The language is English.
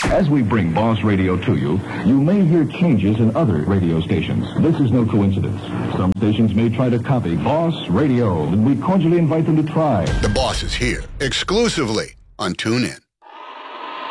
As we bring Boss Radio to you, you may hear changes in other radio stations. This is no coincidence. Some stations may try to copy Boss Radio, and we cordially invite them to try. The Boss is here, exclusively on TuneIn.